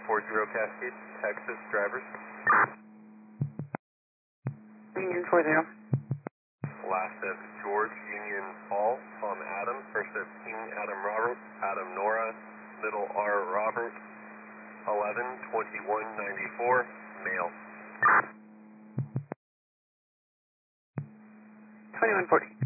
40 Cascade, Texas, drivers. Union 40. Last of George, Union Paul, Tom Adam, first of King Adam Robert, Adam Nora, middle R Robert, 11-21-94, male. 2140.